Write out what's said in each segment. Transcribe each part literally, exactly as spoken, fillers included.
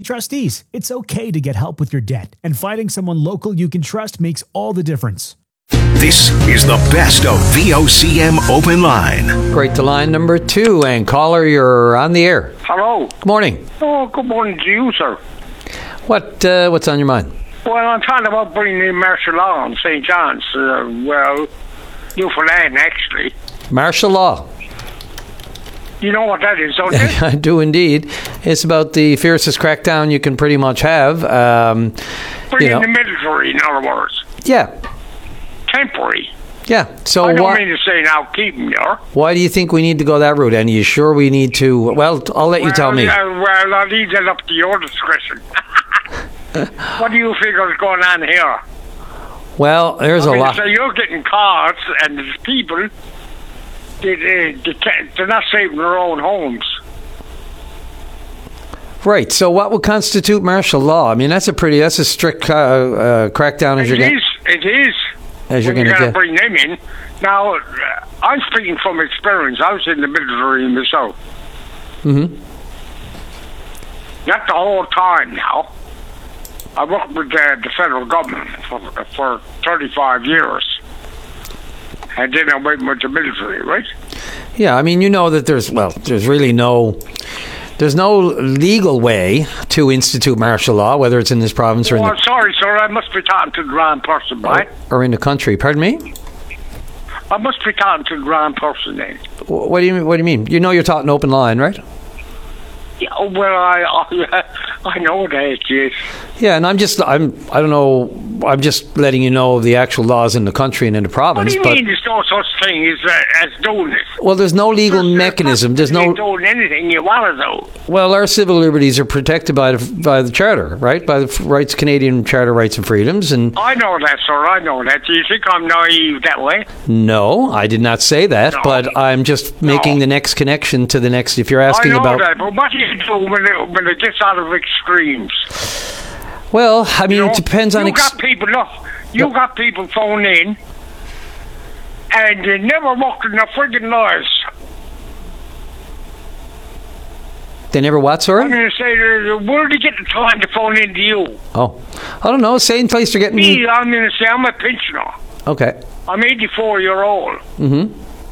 trustees. It's okay to get help with your debt, and finding someone local you can trust makes all the difference. This is the best of V O C M Open Line. Great to line number two, and caller, you're on the air. Hello. Good morning. Oh, good morning to you, sir. What uh, what's on your mind? Well, I'm talking about bringing in martial law in Saint John's. Uh, well, Newfoundland, actually. Martial law. You know what that is, don't you? I do indeed. It's about the fiercest crackdown you can pretty much have. Um, Bring you know. in the military, in other words. Yeah. Temporary. Yeah. So I don't why, mean to say now keep them there. why do you think we need to go that route? And are you sure we need to? Well, I'll let you well, tell me. Uh, well, I'll leave that up to your discretion. What do you figure is going on here? Well, there's I a mean, lot. So you're getting cards, and there's people, they, they, they can't, they're not saving their own homes. Right. So what would constitute martial law? I mean, that's a pretty, that's a strict uh, uh, crackdown as It you're is, it is. As you're when going to you get. gotta bring them in. Now, uh, I'm speaking from experience. I was in the military myself. Mm-hmm. Not the whole time now. I worked with uh, the federal government for, for thirty-five years. And then I went with the military, right? Yeah, I mean, you know that there's, well, there's really no, there's no legal way to institute martial law, whether it's in this province or in Oh, the, I'm sorry, sir. I must be talking to the wrong person, right? or in the country. Pardon me? I must be talking to the wrong person then. Wh- What do you mean? What do you mean? You know you're talking open line, right? Yeah, well, I, I, I know that, yes. Yeah, and I'm just, I'm, I don't know, I'm just letting you know the actual laws in the country and in the What province. do you but mean there's no such thing as, uh, as doing this? well, there's no legal There's mechanism. There's not no. doing anything you want to do. Well, our civil liberties are protected by the by the charter, right? By the rights, Canadian Charter Rights and Freedoms, and I know that, sir. I know that. Do you think I'm naive that way? no, I did not say that, No. but I'm just making No. the next connection to the next. If you're asking I know about, that, but what do you do when it, when it gets out of extremes? well, I mean, You know, it depends on. You Ex- got people, look, you Yep. got people phone in, and they never worked in their friggin' lives. they never what? I'm Sorry. going to say, uh, where do they get the time to phone in to you? Oh, I don't know. Same place you're getting. Me, I'm going to say, I'm a pensioner. Okay. I'm eighty-four year old. Mm-hmm.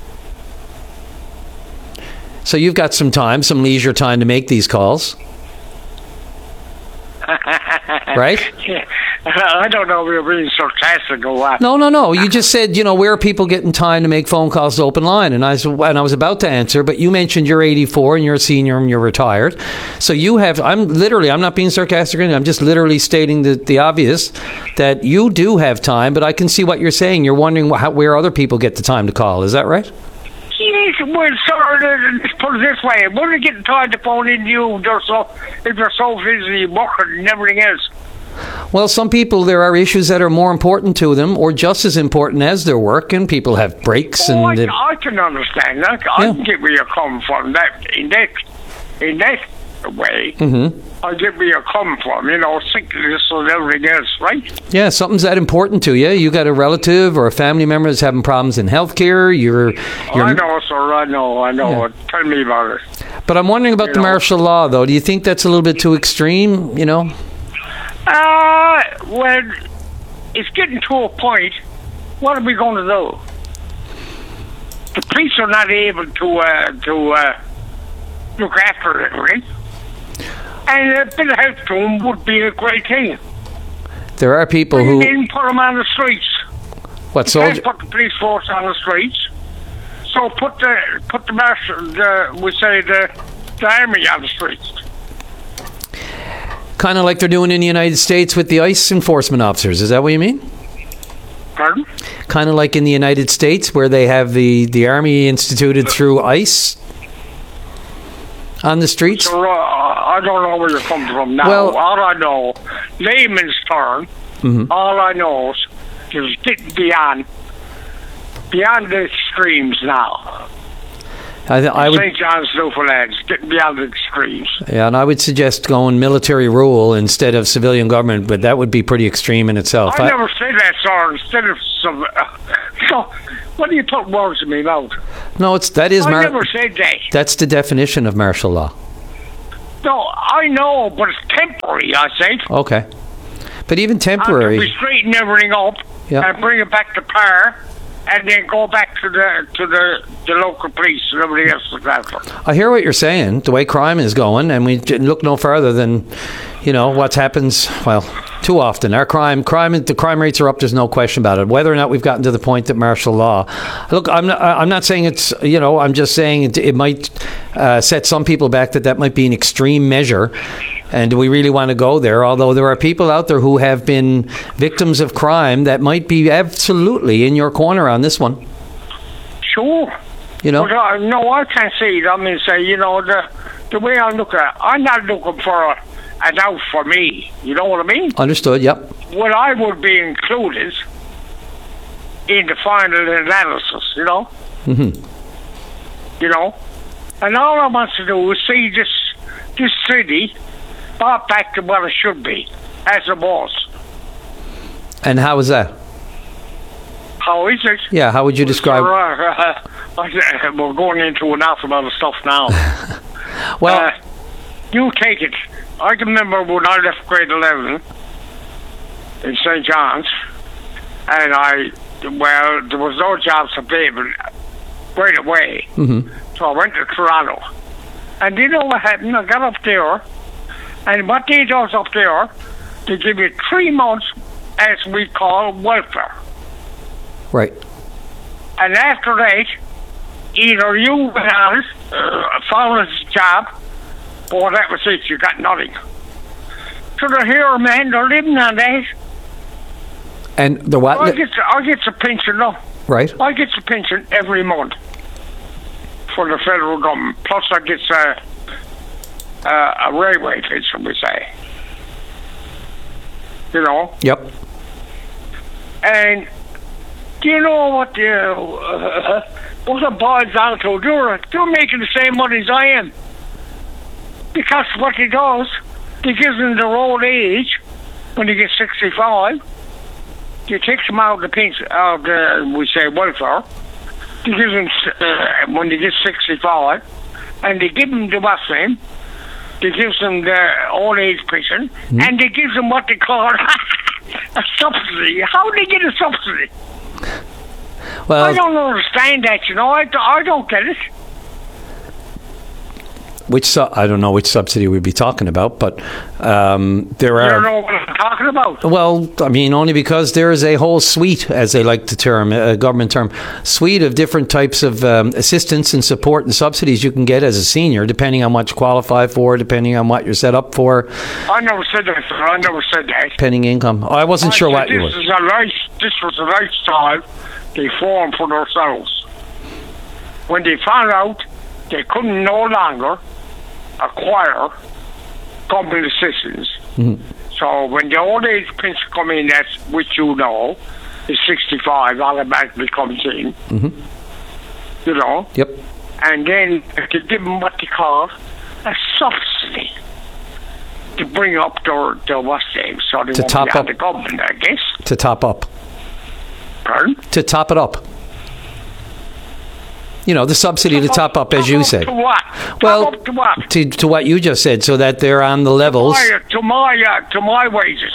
So you've got some time, some leisure time to make these calls, right? I don't know if you're being sarcastic or what. No, no, no. You just said, you know, where are people getting time to make phone calls to open line? And I was, and I was about to answer, but you mentioned you're eighty-four and you're a senior and you're retired. So you have, I'm literally, I'm not being sarcastic or anything. I'm just literally stating the, the obvious that you do have time, but I can see what you're saying. You're wondering how, where other people get the time to call. Is that right? Yes, well, sir, let's put it this way. When they get the time to phone in to you, they're so, if they're so busy working and everything else. Well, some people, there are issues that are more important to them or just as important as their work, and people have breaks. Oh, I, and I can understand that. I Yeah. can get where you're coming from. That in that in that way, mm-hmm. I get where you're coming from. You know, sickness and everything else, right? Yeah, something's that important to you. You got a relative or a family member that's having problems in healthcare. You're, you're I know, sir. I know. I know. Yeah. Tell me about it. But I'm wondering about You the know. martial law, though. Do you think that's a little bit too extreme? You know. Uh, well, it's getting to a point. What are we going to do? The police are not able to uh, to uh, look after everything, and a bit of help to them would be a great thing. There are people Bring who them in, put them on the streets. what You soldier. can't put the police force on the streets, so put the put the marshal, the we say the the army on the streets. Kind of like they're doing in the United States with the ICE enforcement officers. Is that what you mean? Pardon? Kind of like in the United States where they have the, the army instituted through ICE on the streets? So, uh, I don't know where you're coming from now. Well- all I know, layman's term, Mhm. all I know is is getting beyond, beyond the extremes now. I, th- I would, Saint John's, Newfoundland, is getting beyond the extremes. yeah, and I would suggest going military rule instead of civilian government, but that would be pretty extreme in itself. I I- never said that, sir. Instead of some, uh, so, what do you put words in me mouth? no, it's that is I mar- never said that. that's the definition of martial law. No, I know, but it's temporary, I say. Okay. But even temporary... We straighten everything up Yeah. and bring it back to par, and then go back to the to the, the local police and everything else like that. I hear what you're saying, the way crime is going, and we look no further than, you know, what happens, well, too often. Our crime, crime, the crime rates are up, there's no question about it. Whether or not we've gotten to the point that martial law... Look, I'm not, I'm not saying it's, you know, I'm just saying it, it might uh, set some people back, that that might be an extreme measure. And do we really want to go there? Although there are people out there who have been victims of crime that might be absolutely in your corner on this one. Sure. You know? But, uh, no, I can't see it. I mean, say, you know, the the way I look at it, I'm not looking for a, an out for me. You know what I mean? Understood, yep. What I would be included in the final analysis, you know? Mm-hmm. You know? And all I want to do is see this, this city brought back to what it should be, as it was. And how is that? How is it? Yeah, how would you describe... Uh, uh, we're going into an awful lot of stuff now. Well... Uh, you take it. I can remember when I left grade eleven in Saint John's, and I, well, there was no jobs available right away. Mm-hmm. So I went to Toronto. And you know what happened? I got up there, and what they does up there, they give you three months, as we call welfare. Right. And after that, either you went out, uh, found a job, or that was it, you got nothing. So they're here, man, they're living on that. And the what? I get, I get a pension, though. Right. I get a pension every month for the federal government. Plus I get a, a, a railway pension, we say. You know? Yep. And do you know what the, uh, what it boils down to? They're, they're making the same money as I am. Because what he does, he gives them their old age, when they get sixty-five, he takes them out of the pension, out of the, we say, welfare. He gives them, uh, when they get sixty-five, and they give them the what's name, they gives them the old age pension, mm. and they gives them what they call a subsidy. How do they get a subsidy? Well, I don't understand that, you know. I, I don't get it. Which su- I don't know which subsidy we'd be talking about, but um, there are... You don't know what I'm talking about? Well, I mean, only because there is a whole suite, as they like to term, a government term, suite of different types of um, assistance and support and subsidies you can get as a senior, depending on what you qualify for, depending on what you're set up for. I never said that, sir. I never said that. Depending income. Oh, I wasn't I sure said what you were. This is a life, this was a lifestyle they formed for themselves. When they found out they couldn't no longer acquire government assistance. Mm-hmm. So when the old age pension come in, that's which you know is sixty-five, automatically comes in. Mm-hmm. You know. Yep. And then they give them what they call a subsidy to bring up their their what's name, so they to won't top be on up the government, I guess. To top up. Pardon? To top it up. You know, the subsidy to top up, as you said. To what? Well, top up to what? To, to what you just said, so that they're on the levels. To my, to my, uh, to my wages.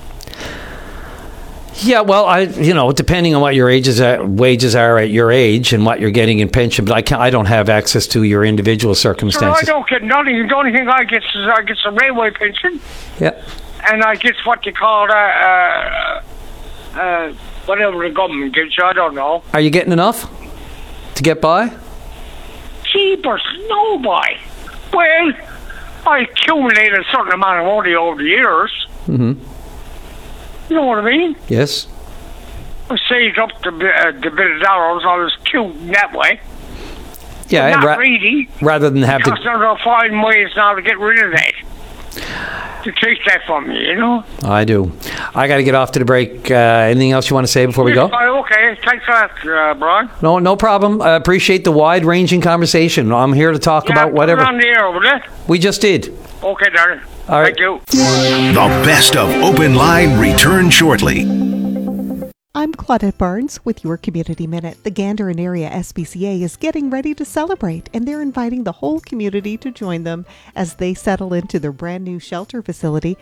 Yeah, well, I, you know, depending on what your ages are, wages are at your age and what you're getting in pension, but I can't, I don't have access to your individual circumstances. So I don't get nothing. The only thing I get is I get a railway pension. Yeah. And I get what they call uh, uh, uh, whatever the government gives you. I don't know. Are you getting enough to get by? Jeepers, no boy. Well, I accumulated a certain amount of money over the years. Mm-hmm. You know what I mean? Yes. I saved up the, uh, the bit of dollars. I was cute in that way. Yeah, not ra- really. Rather than have because to... they're finding ways now to get rid of that. To take that from me, you know? I do. I got to get off to the break. Uh, anything else you want to say before we go? Okay, thanks for that, uh, Brian. No, no problem. I appreciate the wide-ranging conversation. I'm here to talk yeah, about whatever. Put it on the air, will you? We just did. Okay, darling. All right. Thank you. The best of Open Line returns shortly. I'm Claudette Barnes with your Community Minute. The Gander and Area S P C A is getting ready to celebrate, and they're inviting the whole community to join them as they settle into their brand new shelter facility